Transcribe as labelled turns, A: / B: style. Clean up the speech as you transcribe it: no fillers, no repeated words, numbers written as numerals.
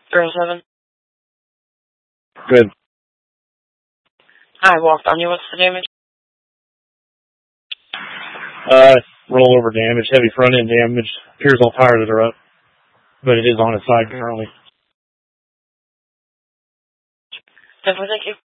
A: 07.
B: Good.
A: I walked on you. What's the damage?
B: Rollover damage, heavy front end damage. Appears all tires are up, but it is on its side currently.
A: Definitely, thank you.